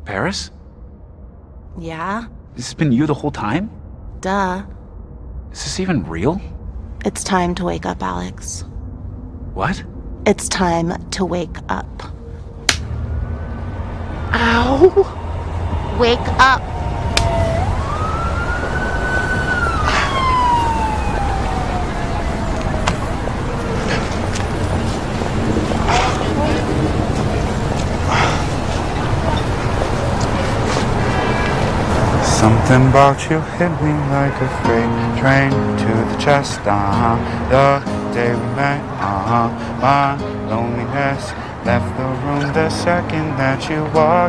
Paris? Yeah? This has been you the whole time? Duh. Is this even real? It's time to wake up, Alex. What? It's time to wake up. Ow! Wake up! Something about you hit me like a freight train to the chest, The day we met, my loneliness left the room the second that you walked